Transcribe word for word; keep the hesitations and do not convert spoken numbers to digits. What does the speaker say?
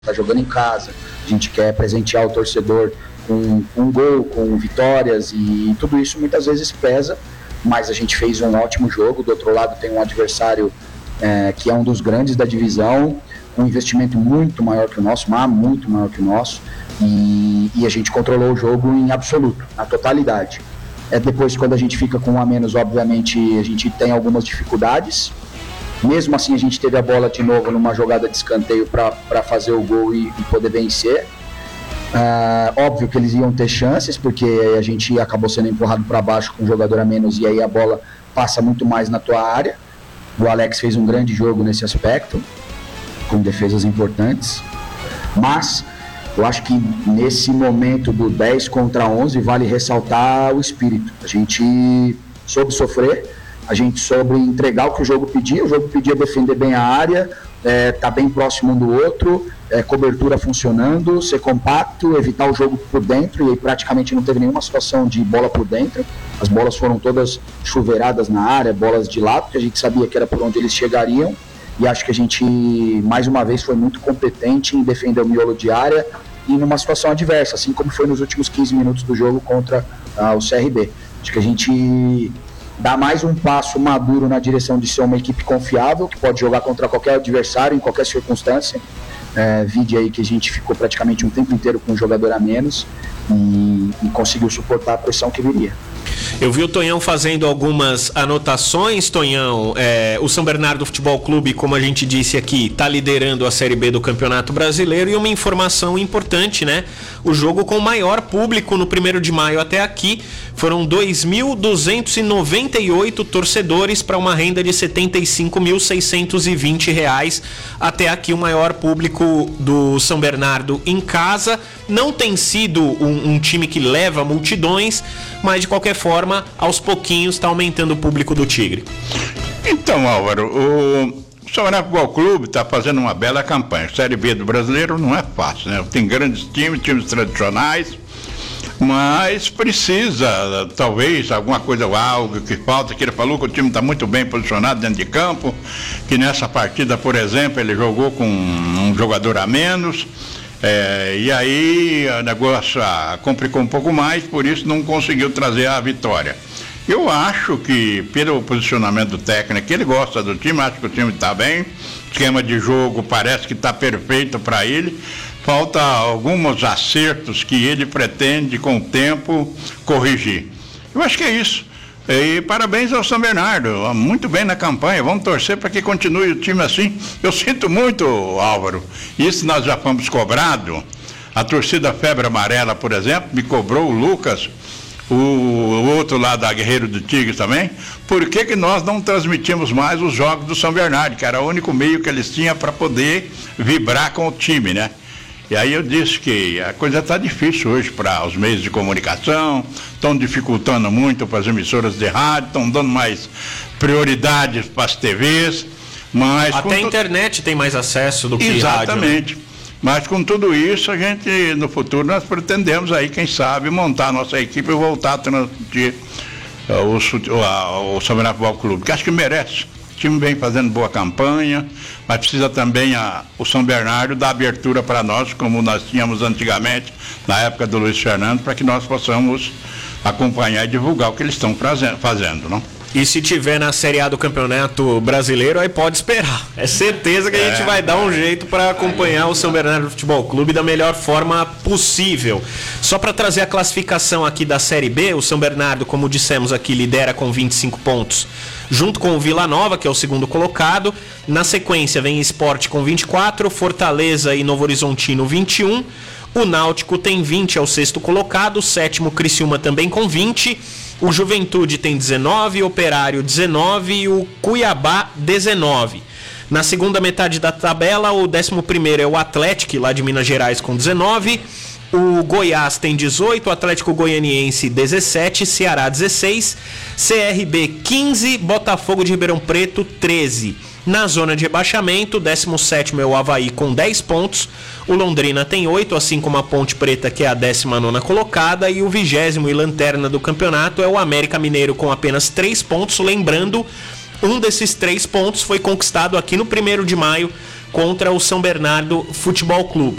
está jogando em casa, a gente quer presentear o torcedor com um gol, com vitórias, e tudo isso muitas vezes pesa, mas a gente fez um ótimo jogo. Do outro lado tem um adversário é, que é um dos grandes da divisão, um investimento muito maior que o nosso, mas muito maior que o nosso, e, e a gente controlou o jogo em absoluto, na totalidade. É, depois, quando a gente fica com um a menos, obviamente a gente tem algumas dificuldades. Mesmo assim, a gente teve a bola de novo numa jogada de escanteio para fazer o gol e, e poder vencer. Uh, óbvio que eles iam ter chances, porque a gente acabou sendo empurrado para baixo com um jogador a menos, e aí a bola passa muito mais na tua área. O Alex fez um grande jogo nesse aspecto, com defesas importantes. Mas eu acho que nesse momento do dez contra onze vale ressaltar o espírito. A gente soube sofrer, a gente soube entregar o que o jogo pedia. O jogo pedia defender bem a área, é, tá bem próximo um do outro, é, cobertura funcionando, ser compacto, evitar o jogo por dentro, e aí praticamente não teve nenhuma situação de bola por dentro. As bolas foram todas chuveiradas na área, bolas de lado, que a gente sabia que era por onde eles chegariam. E acho que a gente, mais uma vez, foi muito competente em defender o miolo de área e numa situação adversa, assim como foi nos últimos quinze minutos do jogo contra ah, o C R B. Acho que a gente dá mais um passo maduro na direção de ser uma equipe confiável, que pode jogar contra qualquer adversário, em qualquer circunstância. É, vide aí que a gente ficou praticamente um tempo inteiro com um jogador a menos e, e conseguiu suportar a pressão que viria. Eu vi o Tonhão fazendo algumas anotações, Tonhão. É, o São Bernardo Futebol Clube, como a gente disse aqui, está liderando a Série B do Campeonato Brasileiro, e uma informação importante, né? O jogo com o maior público no primeiro de maio até aqui foram dois mil duzentos e noventa e oito torcedores para uma renda de setenta e cinco mil seiscentos e vinte reais. Até aqui o maior público do São Bernardo em casa. Não tem sido um, um time que leva multidões, mas de qualquer forma, aos pouquinhos está aumentando o público do Tigre. Então, Álvaro, o São Bernardo Futebol Clube está fazendo uma bela campanha. Série B do brasileiro não é fácil, né? Tem grandes times, times tradicionais, mas precisa, talvez, alguma coisa, algo que falta, que ele falou que o time está muito bem posicionado dentro de campo, que nessa partida, por exemplo, ele jogou com um jogador a menos, é, e aí o negócio ah, complicou um pouco mais, por isso não conseguiu trazer a vitória. Eu acho que, pelo posicionamento técnico, ele gosta do time, acho que o time está bem, esquema de jogo parece que está perfeito para ele. Falta alguns acertos que ele pretende, com o tempo, corrigir. Eu acho que é isso. E parabéns ao São Bernardo, muito bem na campanha. Vamos torcer para que continue o time assim. Eu sinto muito, Álvaro, isso nós já fomos cobrado. A torcida Febre Amarela, por exemplo, me cobrou, o Lucas, o, o outro lá da Guerreiro do Tigre também. Por que que nós não transmitimos mais os jogos do São Bernardo, que era o único meio que eles tinham para poder vibrar com o time, né? E aí eu disse que a coisa está difícil hoje para os meios de comunicação, estão dificultando muito para as emissoras de rádio, estão dando mais prioridade para as T Vs, mas... Até a tu... internet tem mais acesso do que rádio. Exatamente. Né? Mas com tudo isso, a gente, no futuro, nós pretendemos aí, quem sabe, montar a nossa equipe e voltar a transmitir uh, o, o, o São Bernardo Futebol Clube, que acho que merece. O time vem fazendo boa campanha, mas precisa também a, o São Bernardo dar abertura para nós, como nós tínhamos antigamente, na época do Luiz Fernando, para que nós possamos acompanhar e divulgar o que eles estão fazendo, não? E se tiver na Série A do Campeonato Brasileiro, aí pode esperar. É certeza que a gente é. vai dar um jeito para acompanhar o São Bernardo Futebol Clube da melhor forma possível. Só para trazer a classificação aqui da Série B, o São Bernardo, como dissemos aqui, lidera com vinte e cinco pontos, junto com o Vila Nova, que é o segundo colocado. Na sequência vem Sport com vinte e quatro, Fortaleza e Novo Horizontino vinte e um. O Náutico tem vinte, é o sexto colocado. O sétimo, Criciúma, também com vinte. O Juventude tem dezenove, o Operário dezenove e o Cuiabá dezenove. Na segunda metade da tabela, o décimo primeiro é o Atlético, lá de Minas Gerais, com dezenove. O Goiás tem dezoito, o Atlético Goianiense dezessete, Ceará dezesseis, C R B quinze, Botafogo de Ribeirão Preto treze. Na zona de rebaixamento, o décimo sétimo é o Avaí com dez pontos, o Londrina tem oito, assim como a Ponte Preta, que é a décima nona colocada, e o vigésimo e lanterna do campeonato é o América Mineiro com apenas três pontos. Lembrando, um desses três pontos foi conquistado aqui no primeiro de maio contra o São Bernardo Futebol Clube.